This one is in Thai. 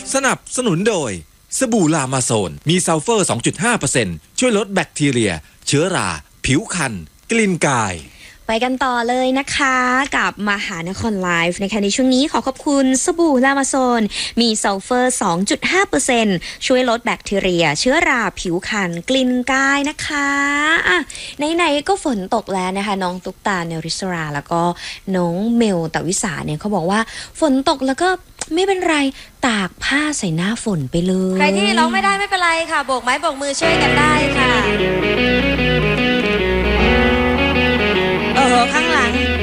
สนับสนุนโดยสบู่ลามาโซนมีซัลเฟอร์ 2.5% ช่วยลดแบคทีเรียเชื้อราผิวคันกลิ่นกายไปกันต่อเลยนะคะกับมหานครไลฟ์ในช่วงนี้ขอขอบคุณสบู่ลามาโซนมีซัลเฟอร์ 2.5% ช่วยลดแบคทีเรียเชื้อราผิวคันกลิ่นกายนะคะไหนๆก็ฝนตกแล้วนะคะน้องตุ๊กตาเนริสราแล้วก็น้องเมลตวิสาเนี่ยเขาบอกว่าฝนตกแล้วก็ไม่เป็นไรตากผ้าใส่หน้าฝนไปเลยใครที่ร้องไม่ได้ไม่เป็นไรค่ะโบกไม้โบกมือช่วยกันได้ค่ะข้างหลัง